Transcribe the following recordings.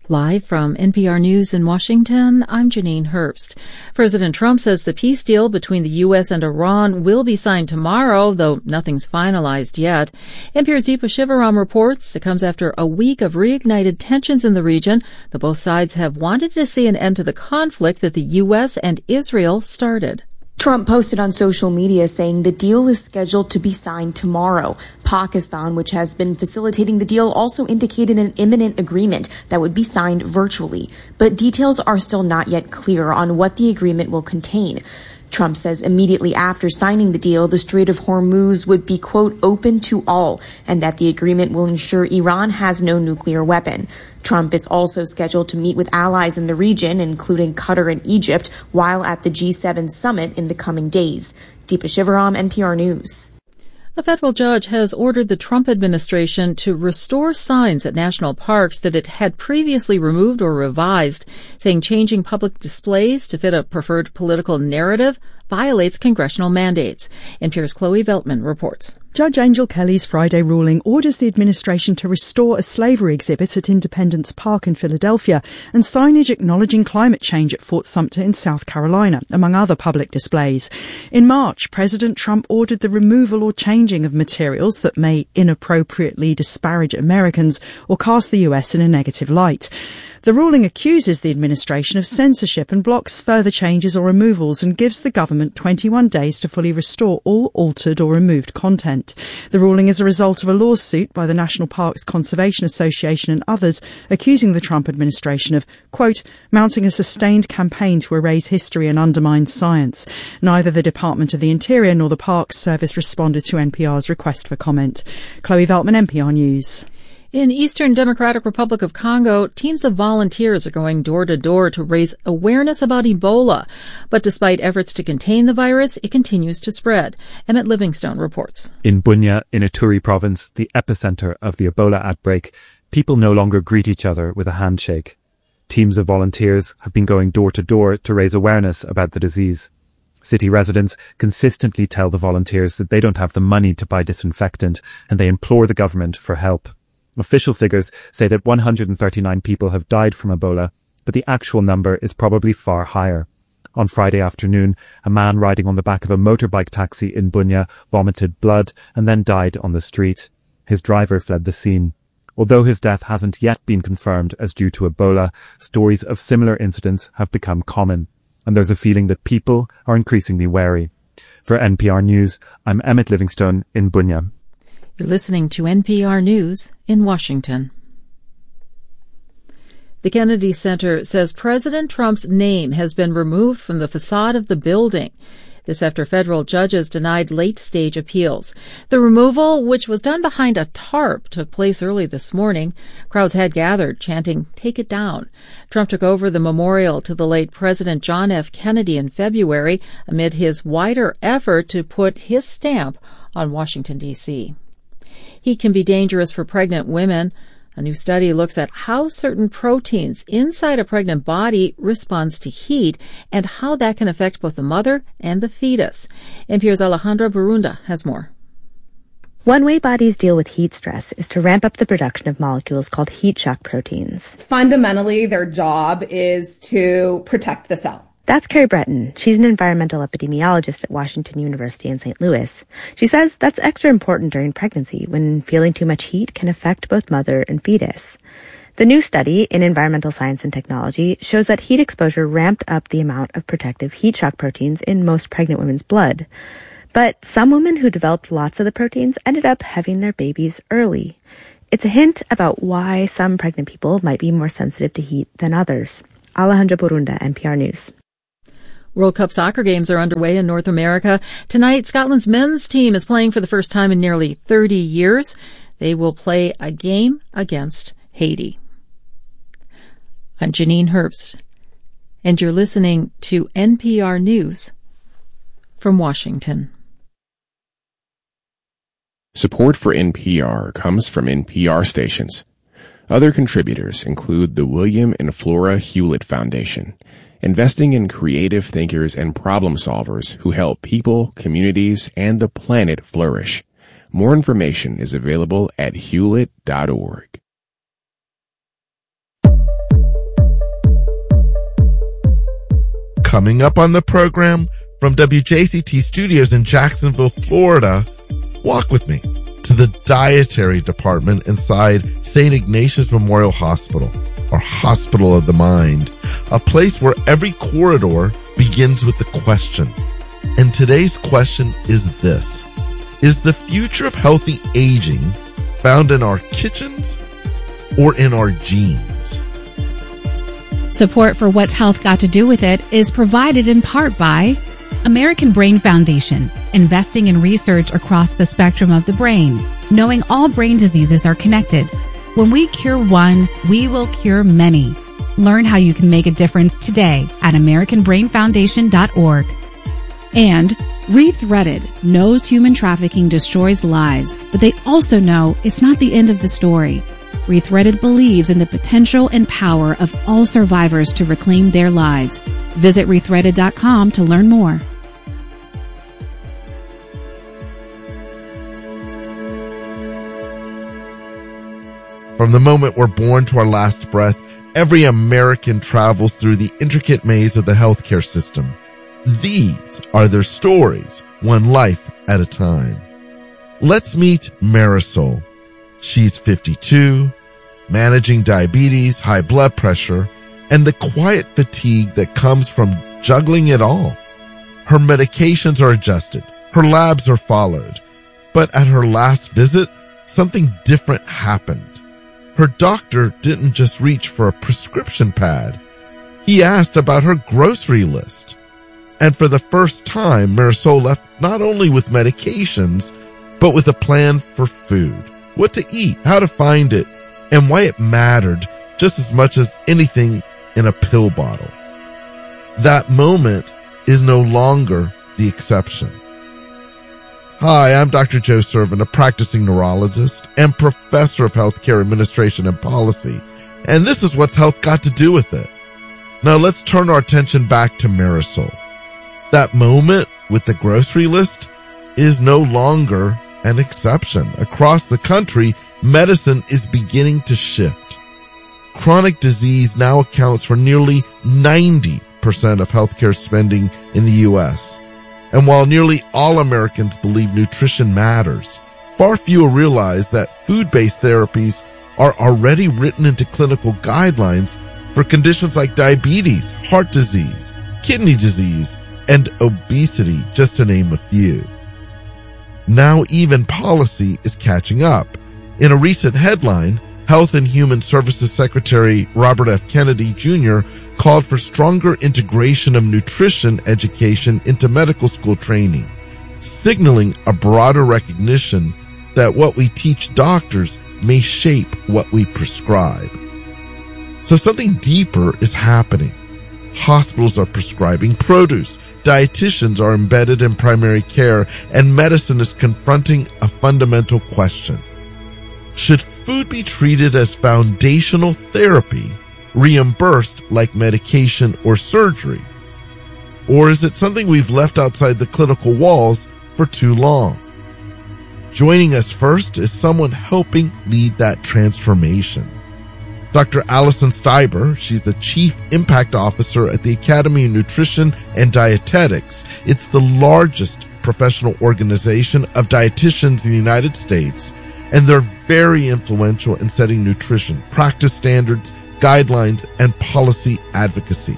Live from NPR News in Washington, I'm Janine Herbst. President Trump says the peace deal between the U.S. and Iran will be signed tomorrow, though nothing's finalized yet. NPR's Deepa Shivaram reports it comes after a week of reignited tensions in the region, though both sides have wanted to see an end to the conflict that the U.S. and Israel started. Trump posted on social media saying the deal is scheduled to be signed tomorrow. Pakistan, which has been facilitating the deal, also indicated an imminent agreement that would be signed virtually. But details are still not yet clear on what the agreement will contain. Trump says immediately after signing the deal, the Strait of Hormuz would be, quote, open to all, and that the agreement will ensure Iran has no nuclear weapon. Trump is also scheduled to meet with allies in the region, including Qatar and Egypt, while at the G7 summit in the coming days. Deepa Shivaram, NPR News. A federal judge has ordered the Trump administration to restore signs at national parks that it had previously removed or revised, saying changing public displays to fit a preferred political narrative violates congressional mandates. NPR's Chloe Veltman reports. Judge Angel Kelly's Friday ruling orders the administration to restore a slavery exhibit at Independence Park in Philadelphia and signage acknowledging climate change at Fort Sumter in South Carolina, among other public displays. In March, President Trump ordered the removal or changing of materials that may inappropriately disparage Americans or cast the U.S. in a negative light. The ruling accuses the administration of censorship and blocks further changes or removals and gives the government 21 days to fully restore all altered or removed content. The ruling is a result of a lawsuit by the National Parks Conservation Association and others accusing the Trump administration of, quote, mounting a sustained campaign to erase history and undermine science. Neither the Department of the Interior nor the Parks Service responded to NPR's request for comment. Chloe Veltman, NPR News. In Eastern Democratic Republic of Congo, teams of volunteers are going door to door to raise awareness about Ebola. But despite efforts to contain the virus, it continues to spread. Emmett Livingstone reports. In Bunia, in Ituri province, the epicenter of the Ebola outbreak, people no longer greet each other with a handshake. Teams of volunteers have been going door to door to raise awareness about the disease. City residents consistently tell the volunteers that they don't have the money to buy disinfectant, and they implore the government for help. Official figures say that 139 people have died from Ebola, but the actual number is probably far higher. On Friday afternoon, a man riding on the back of a motorbike taxi in Bunia vomited blood and then died on the street. His driver fled the scene. Although his death hasn't yet been confirmed as due to Ebola, stories of similar incidents have become common, and there's a feeling that people are increasingly wary. For NPR News, I'm Emmett Livingstone in Bunia. You're listening to NPR News in Washington. The Kennedy Center says President Trump's name has been removed from the facade of the building. This after federal judges denied late-stage appeals. The removal, which was done behind a tarp, took place early this morning. Crowds had gathered, chanting, "Take it down." Trump took over the memorial to the late President John F. Kennedy in February amid his wider effort to put his stamp on Washington, D.C. Heat can be dangerous for pregnant women. A new study looks at how certain proteins inside a pregnant body responds to heat and how that can affect both the mother and the fetus. NPR's Alejandra Barunda has more. One way bodies deal with heat stress is to ramp up the production of molecules called heat shock proteins. Fundamentally, their job is to protect the cell. That's Carrie Breton. She's an environmental epidemiologist at Washington University in St. Louis. She says that's extra important during pregnancy when feeling too much heat can affect both mother and fetus. The new study in Environmental Science and Technology shows that heat exposure ramped up the amount of protective heat shock proteins in most pregnant women's blood. But some women who developed lots of the proteins ended up having their babies early. It's a hint about why some pregnant people might be more sensitive to heat than others. Alejandra Barunda, NPR News. World Cup soccer games are underway in North America. Tonight, Scotland's men's team is playing for the first time in nearly 30 years. They will play a game against Haiti. I'm Janine Herbst, and you're listening to NPR News from Washington. Support for NPR comes from NPR stations. Other contributors include the William and Flora Hewlett Foundation, investing in creative thinkers and problem solvers who help people, communities, and the planet flourish. More information is available at hewlett.org. Coming up on the program, from WJCT Studios in Jacksonville, Florida, walk with me to the dietary department inside St. Ignatius Memorial Hospital, or Hospital of the Mind, a place where every corridor begins with a question. And today's question is this: is the future of healthy aging found in our kitchens or in our genes? Support for What's Health Got to Do with It is provided in part by American Brain Foundation, investing in research across the spectrum of the brain, knowing all brain diseases are connected. When we cure one, we will cure many. Learn how you can make a difference today at AmericanBrainFoundation.org. And Rethreaded knows human trafficking destroys lives, but they also know it's not the end of the story. Rethreaded believes in the potential and power of all survivors to reclaim their lives. Visit Rethreaded.com to learn more. From the moment we're born to our last breath, every American travels through the intricate maze of the healthcare system. These are their stories, one life at a time. Let's meet Marisol. She's 52, managing diabetes, high blood pressure, and the quiet fatigue that comes from juggling it all. Her medications are adjusted, her labs are followed, but at her last visit, something different happened. Her doctor didn't just reach for a prescription pad. He asked about her grocery list. And for the first time, Marisol left not only with medications, but with a plan for food, what to eat, how to find it, and why it mattered just as much as anything in a pill bottle. That moment is no longer the exception. Hi, I'm Dr. Joe Servin, a practicing neurologist and professor of healthcare administration and policy, and this is What's Health Got to Do with It. Now let's turn our attention back to Marisol. That moment with the grocery list is no longer an exception. Across the country, medicine is beginning to shift. Chronic disease now accounts for nearly 90% of healthcare spending in the U.S. And while nearly all Americans believe nutrition matters, far fewer realize that food-based therapies are already written into clinical guidelines for conditions like diabetes, heart disease, kidney disease, and obesity, just to name a few. Now even policy is catching up. In a recent headline, Health and Human Services Secretary Robert F. Kennedy Jr. called for stronger integration of nutrition education into medical school training, signaling a broader recognition that what we teach doctors may shape what we prescribe. So something deeper is happening. Hospitals are prescribing produce, dietitians are embedded in primary care, and medicine is confronting a fundamental question. Should food be treated as foundational therapy, reimbursed like medication or surgery? Or is it something we've left outside the clinical walls for too long? Joining us first is someone helping lead that transformation. Dr. Allison Steiber, she's the Chief Impact Officer at the Academy of Nutrition and Dietetics. It's the largest professional organization of dietitians in the United States, and they're very influential in setting nutrition practice standards, guidelines, and policy advocacy.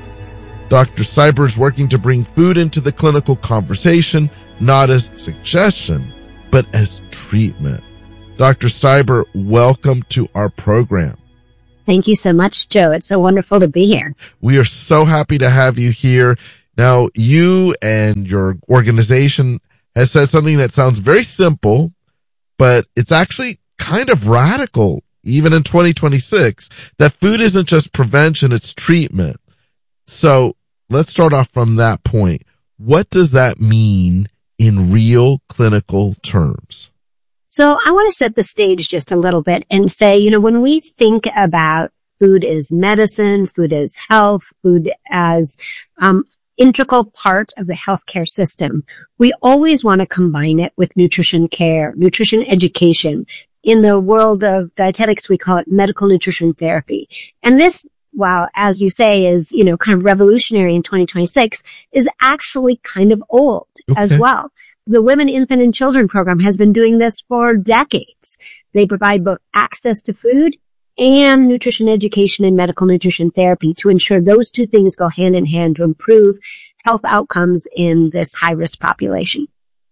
Dr. Steiber is working to bring food into the clinical conversation, not as suggestion, but as treatment. Dr. Steiber, welcome to our program. Thank you so much, Joe. It's so wonderful to be here. We are so happy to have you here. Now, you and your organization has said something that sounds very simple, but it's actually kind of radical, even in 2026, that food isn't just prevention, it's treatment. So let's start off from that point. What does that mean in real clinical terms? So I want to set the stage just a little bit and say, when we think about food as medicine, food as health, food as integral part of the healthcare system, we always want to combine it with nutrition care, nutrition education. In the world of dietetics, we call it medical nutrition therapy. And this while, as you say, is, kind of revolutionary in 2026, is actually kind of old as well. The Women, Infant, and Children program has been doing this for decades. They provide both access to food and nutrition education and medical nutrition therapy to ensure those two things go hand in hand to improve health outcomes in this high-risk population.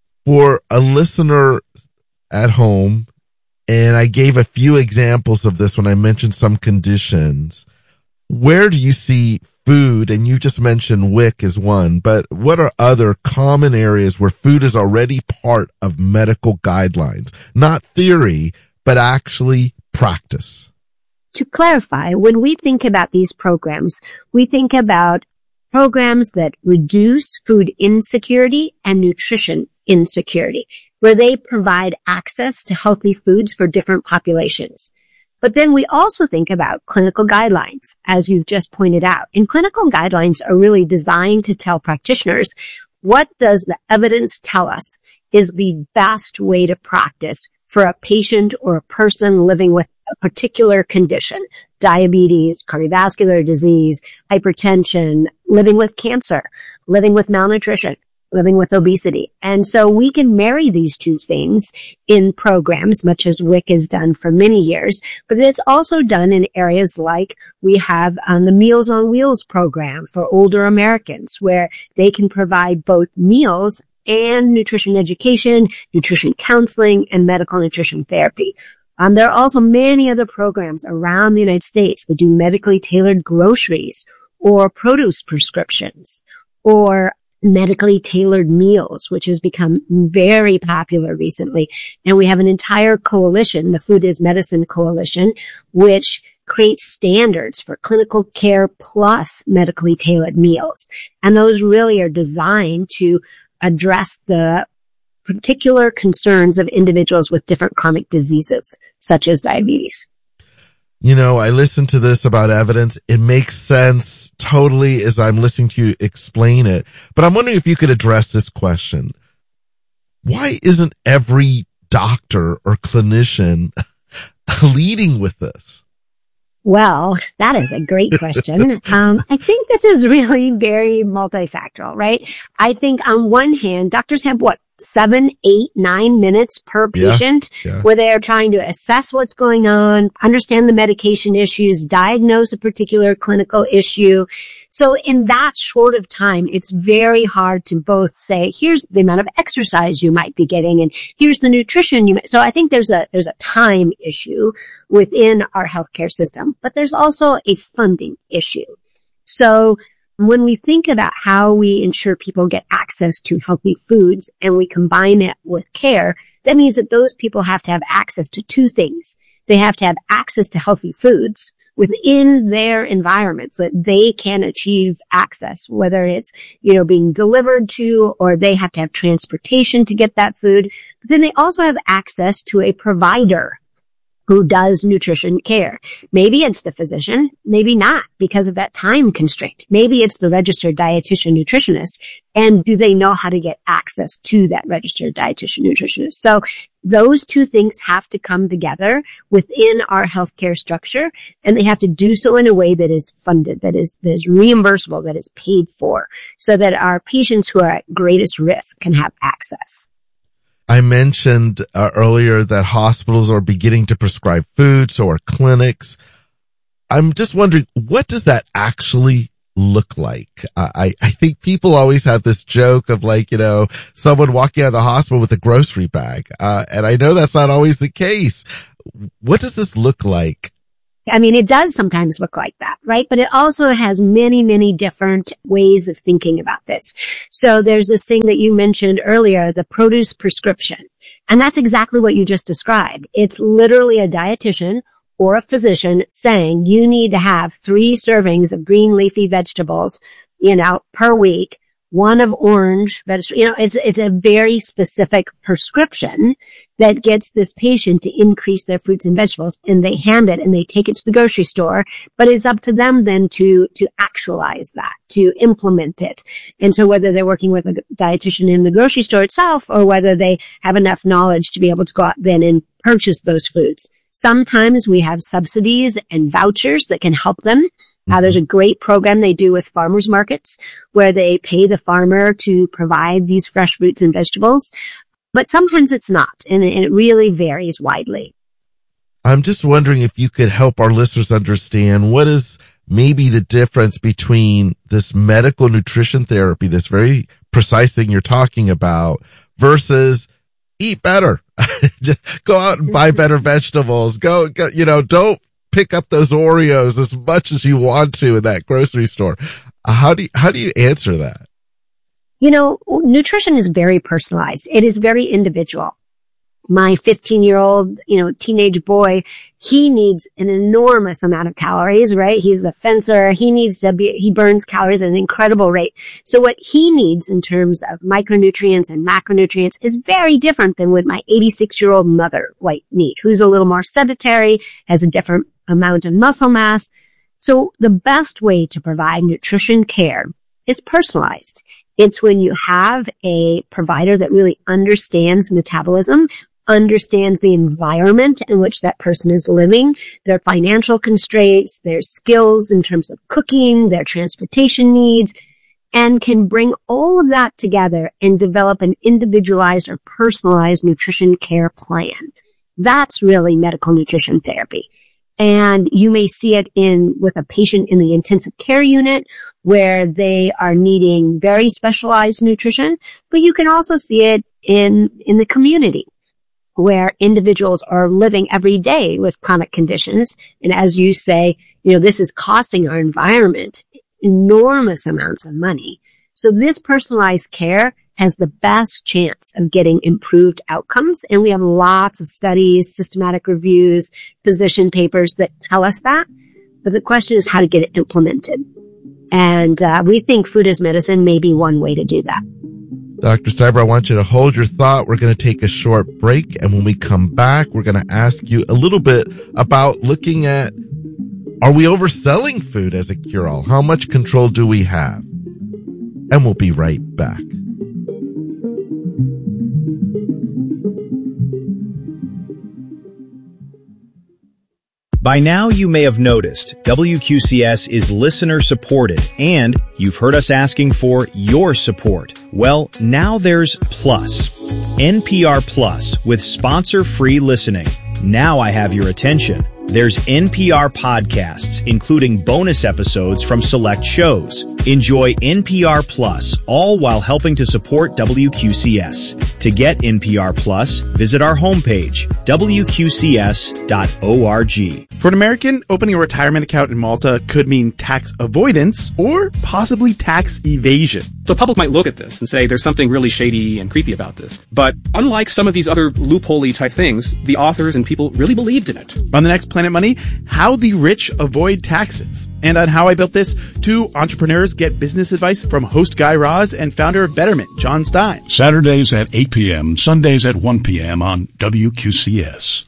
For a listener at home, and I gave a few examples of this when I mentioned some conditions, where do you see food, and you just mentioned WIC as one, but what are other common areas where food is already part of medical guidelines? Not theory, but actually practice. To clarify, when we think about these programs, we think about programs that reduce food insecurity and nutrition insecurity, where they provide access to healthy foods for different populations. But then we also think about clinical guidelines, as you've just pointed out. And clinical guidelines are really designed to tell practitioners, what does the evidence tell us is the best way to practice for a patient or a person living with a particular condition, diabetes, cardiovascular disease, hypertension, living with cancer, living with malnutrition, living with obesity. And so we can marry these two things in programs, much as WIC has done for many years, but it's also done in areas like we have the Meals on Wheels program for older Americans, where they can provide both meals and nutrition education, nutrition counseling, and medical nutrition therapy. There are also many other programs around the United States that do medically tailored groceries or produce prescriptions or medically tailored meals, which has become very popular recently. And we have an entire coalition, the Food is Medicine Coalition, which creates standards for clinical care plus medically tailored meals. And those really are designed to address the particular concerns of individuals with different chronic diseases, such as diabetes. I listened to this about evidence. It makes sense totally as I'm listening to you explain it. But I'm wondering if you could address this question. Why isn't every doctor or clinician leading with this? Well, that is a great question. I think this is really very multifactorial, right? I think on one hand, doctors have 7, 8, 9 minutes per patient where they are trying to assess what's going on, understand the medication issues, diagnose a particular clinical issue. So in that short of time, it's very hard to both say, here's the amount of exercise you might be getting and here's the nutrition so I think there's a time issue within our healthcare system, but there's also a funding issue. So when we think about how we ensure people get access to healthy foods and we combine it with care, that means that those people have to have access to two things. They have to have access to healthy foods within their environment so that they can achieve access, whether it's, being delivered to, or they have to have transportation to get that food. But then they also have access to a provider who does nutrition care. Maybe it's the physician, maybe not because of that time constraint. Maybe it's the registered dietitian nutritionist. And do they know how to get access to that registered dietitian nutritionist? So those two things have to come together within our healthcare structure, and they have to do so in a way that is funded, that is reimbursable, that is paid for, so that our patients who are at greatest risk can have access. I mentioned earlier that hospitals are beginning to prescribe food, so are clinics. I'm just wondering, what does that actually look like? I think people always have this joke of someone walking out of the hospital with a grocery bag. And I know that's not always the case. What does this look like? I mean, it does sometimes look like that, right? But it also has many, many different ways of thinking about this. So there's this thing that you mentioned earlier, the produce prescription. And that's exactly what you just described. It's literally a dietitian or a physician saying you need to have 3 servings of green leafy vegetables, per week, 1 of orange vegetables. It's a very specific prescription that gets this patient to increase their fruits and vegetables, and they hand it and they take it to the grocery store, but it's up to them then to actualize that, to implement it. And so whether they're working with a dietitian in the grocery store itself or whether they have enough knowledge to be able to go out then and purchase those foods. Sometimes we have subsidies and vouchers that can help them There's a great program they do with farmers markets where they pay the farmer to provide these fresh fruits and vegetables. But sometimes it's not, and it really varies widely. I'm just wondering if you could help our listeners understand what is maybe the difference between this medical nutrition therapy, this very precise thing you're talking about, versus eat better. Just go out and buy better vegetables. Go, don't pick up those Oreos as much as you want to in that grocery store. How do you answer that? Nutrition is very personalized. It is very individual. My 15-year-old, teenage boy, he needs an enormous amount of calories, right? He's a fencer. He burns calories at an incredible rate. So what he needs in terms of micronutrients and macronutrients is very different than what my 86-year-old mother might need, who's a little more sedentary, has a different amount of muscle mass. So the best way to provide nutrition care is personalized. It's when you have a provider that really understands metabolism, understands the environment in which that person is living, their financial constraints, their skills in terms of cooking, their transportation needs, and can bring all of that together and develop an individualized or personalized nutrition care plan. That's really medical nutrition therapy. And you may see it with a patient in the intensive care unit where they are needing very specialized nutrition, but you can also see it in the community where individuals are living every day with chronic conditions. And as you say, this is costing our environment enormous amounts of money. So this personalized care has the best chance of getting improved outcomes. And we have lots of studies, systematic reviews, position papers that tell us that. But the question is how to get it implemented. And we think food as medicine may be one way to do that. Dr. Steiber, I want you to hold your thought. We're going to take a short break. And when we come back, we're going to ask you a little bit about looking at, are we overselling food as a cure-all? How much control do we have? And we'll be right back. By now, you may have noticed WQCS is listener supported, and you've heard us asking for your support. Well, now there's Plus. NPR Plus with sponsor-free listening. Now I have your attention. There's NPR podcasts, including bonus episodes from select shows. Enjoy NPR Plus, all while helping to support WQCS. To get NPR Plus, visit our homepage, wqcs.org. For an American, opening a retirement account in Malta could mean tax avoidance or possibly tax evasion. The public might look at this and say there's something really shady and creepy about this. But unlike some of these other loophole-y type things, the authors and people really believed in it. On the next Planet Money, how the rich avoid taxes. And on How I Built This, two entrepreneurs get business advice from host Guy Raz and founder of Betterment, John Stein. Saturdays at 8 p.m., Sundays at 1 p.m. on WQCS.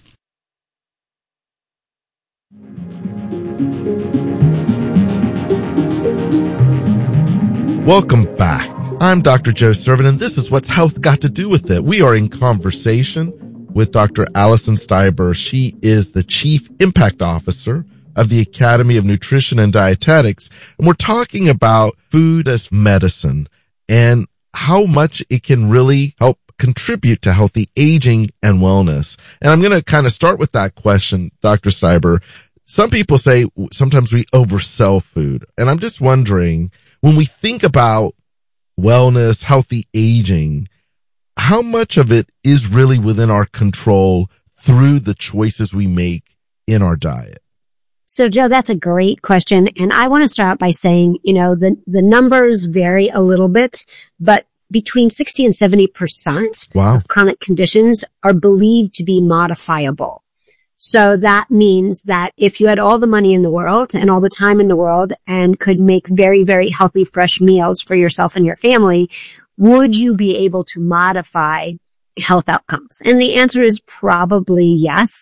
Welcome back. I'm Dr. Joe Servan, and this is What's Health Got to Do with It. We are in conversation with Dr. Alison Steiber. She is the Chief Impact Officer of the Academy of Nutrition and Dietetics, and we're talking about food as medicine and how much it can really help contribute to healthy aging and wellness. And I'm going to kind of start with that question, Dr. Steiber. Some people say sometimes we oversell food, and I'm just wondering, when we think about wellness, healthy aging, how much of it is really within our control through the choices we make in our diet? So, Joe, that's a great question. And I want to start out by saying, the numbers vary a little bit, but between 60 and 70% of chronic conditions are believed to be modifiable. So that means that if you had all the money in the world and all the time in the world and could make very, very healthy, fresh meals for yourself and your family, would you be able to modify health outcomes? And the answer is probably yes.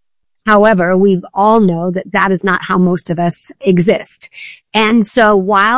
However, we all know that that is not how most of us exist. And so while